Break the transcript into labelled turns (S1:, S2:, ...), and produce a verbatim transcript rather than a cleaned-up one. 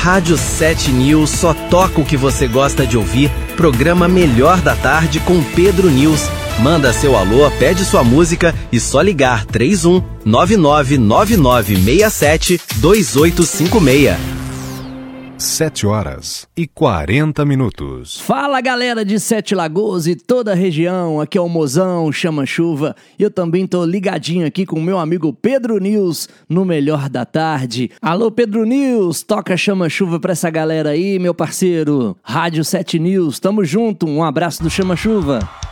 S1: Rádio sete News só toca o que você gosta de ouvir. Programa Melhor da Tarde com Pedro News. Manda seu alô, pede sua música e só ligar três um nove nove nove nove seis sete dois oito cinco seis.
S2: Sete horas e quarenta minutos.
S3: Fala, galera de Sete Lagoas e toda a região, aqui é o Mozão, Chama-Chuva. Eu também tô ligadinho aqui com o meu amigo Pedro News no Melhor da Tarde. Alô, Pedro News, toca Chama-Chuva pra essa galera aí, meu parceiro. Rádio sete News, tamo junto, um abraço do Chama-Chuva.